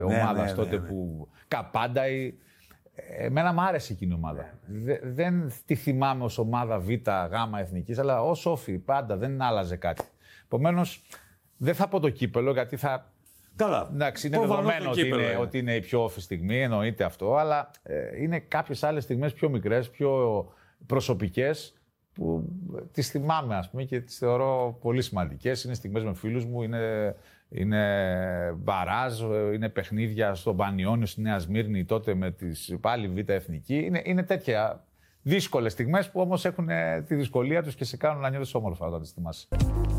ομάδας τότε που Καπάντα. Εμένα μου άρεσε εκείνη η ομάδα. Δεν τη θυμάμαι ως ομάδα Β, Γ εθνικής, αλλά ως όφη πάντα, δεν άλλαζε κάτι. Επομένως, δεν θα πω το κύπελο, γιατί θα. Καλά. Εντάξει, είναι δεδομένο ότι είναι η πιο όφη στιγμή, εννοείται αυτό, αλλά είναι κάποιες άλλες στιγμές πιο μικρές, πιο προσωπικές, που τις θυμάμαι, ας πούμε, και τις θεωρώ πολύ σημαντικές. Είναι στιγμές με φίλους μου, είναι μπαράζ, είναι παιχνίδια στο Πανιόνιο, στη Νέα Σμύρνη, τότε με τις πάλι Β' εθνική. Είναι τέτοια δύσκολες στιγμές που όμως έχουν τη δυσκολία τους και σε κάνουν να νιώθεις όμορφα όταν τις θυμάσαι.